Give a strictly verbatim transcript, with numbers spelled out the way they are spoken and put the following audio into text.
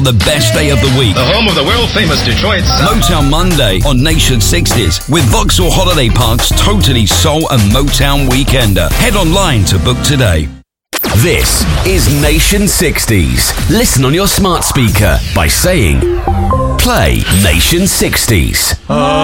The best day of the week. The home of the world-famous Detroit sound. Motown Monday on Nation sixties with Vauxhall Holiday Park's totally soul and Motown Weekender. Head online to book today. This is Nation sixties. Listen on your smart speaker by saying, play Nation sixties.